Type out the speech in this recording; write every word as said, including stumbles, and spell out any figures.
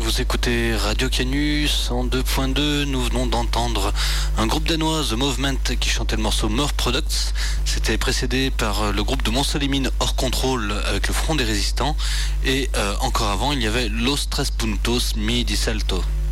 Vous écoutez Radio Canus en deux point deux. Nous venons d'entendre un groupe danois, The Movement, qui chantait le morceau More Products. C'était précédé par le groupe de Montsolimine Hors Contrôle avec le Front des Résistants. Et euh, encore avant, il y avait Los Tres Puntos Mi Di Salto.